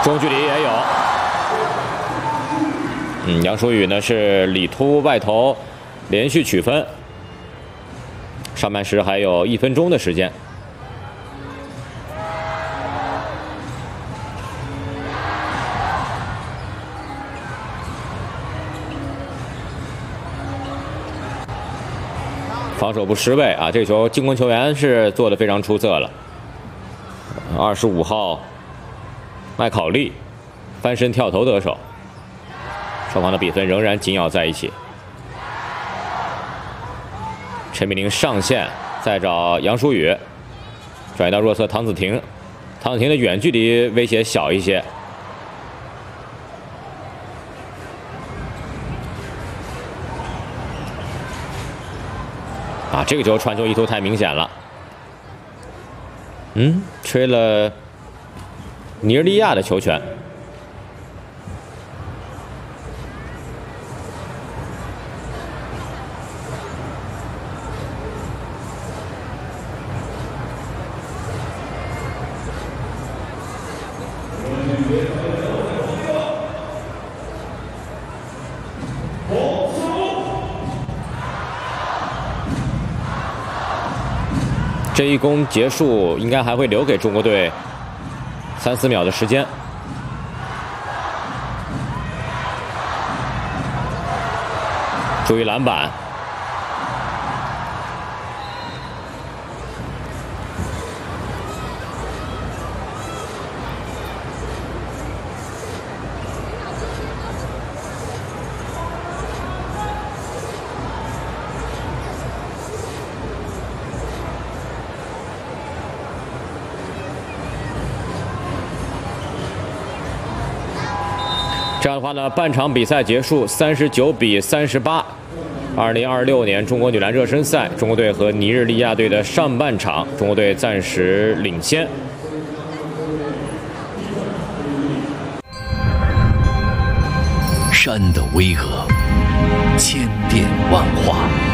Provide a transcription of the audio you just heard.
中距离也有。杨舒宇呢是里突外投，连续取分。上半时还有1分钟的时间。防守不失位啊！这球进攻球员是做得非常出色了。25号麦考利翻身跳投得手，双方的比分仍然紧咬在一起。陈敏玲上线，再找杨舒宇，转移到弱侧唐子婷，唐子婷的远距离威胁小一些。这个球传球意图太明显了。吹了尼日利亚的球权。这一攻结束，应该还会留给中国队3、4秒的时间。注意篮板。这样的话呢，半场比赛结束，39比38。2026年中国女篮热身赛，中国队和尼日利亚队的上半场，中国队暂时领先。 山的巍峨，千变万化，